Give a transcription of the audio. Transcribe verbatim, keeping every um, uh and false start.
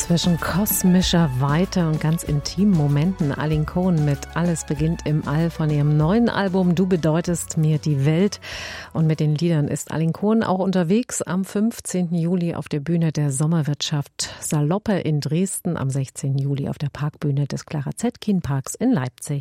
Zwischen kosmischer Weite und ganz intimen Momenten. Aline Cohen mit Alles beginnt im All von ihrem neuen Album Du bedeutest mir die Welt. Und mit den Liedern ist Aline Cohen auch unterwegs am fünfzehnten Juli auf der Bühne der Sommerwirtschaft Saloppe in Dresden, am sechzehnten Juli auf der Parkbühne des Clara Zetkin Parks in Leipzig.